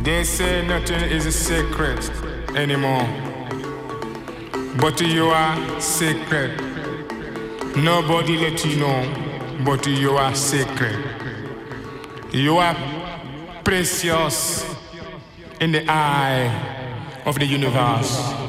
They say nothing is a secret anymore, but you are sacred. Nobody let you know, but you are sacred. You are precious in the eye of the universe.